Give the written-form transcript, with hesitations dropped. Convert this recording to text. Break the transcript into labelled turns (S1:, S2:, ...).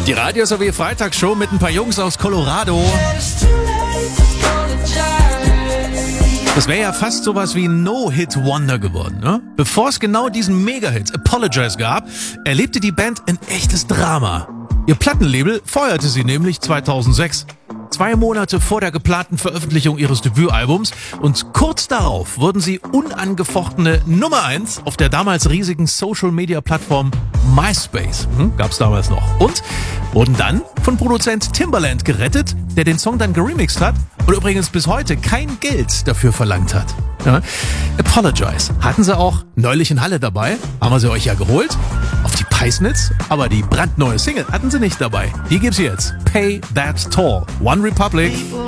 S1: Die Radio sowie Freitagsshow mit ein paar Jungs aus Colorado. Das wäre ja fast sowas wie ein No-Hit-Wonder geworden, ne? Bevor es genau diesen Mega-Hit Apologize gab, erlebte die Band ein echtes Drama. Ihr Plattenlabel feuerte sie nämlich 2006. 2 Monate vor der geplanten Veröffentlichung ihres Debütalbums und kurz darauf wurden sie unangefochtene Nummer 1 auf der damals riesigen Social-Media-Plattform MySpace. Gab's damals noch. Und wurden dann von Produzent Timbaland gerettet, der den Song dann geremixed hat und übrigens bis heute kein Geld dafür verlangt hat. Ja. Apologize hatten sie auch neulich in Halle dabei, haben wir sie euch ja geholt, auf die Peisnitz, aber die brandneue Single hatten sie nicht dabei. Die gibt's jetzt. Pay That Toll. One Republic.